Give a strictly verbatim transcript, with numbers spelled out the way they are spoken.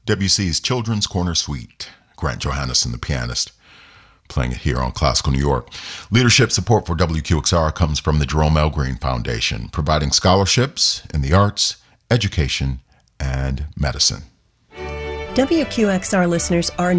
Debussy's Children's Corner Suite. Grant Johannesson, the pianist, playing it here on Classical New York. Leadership support for W Q X R comes from the Jerome L. Green Foundation, providing scholarships in the arts, education, and medicine. W Q X R listeners are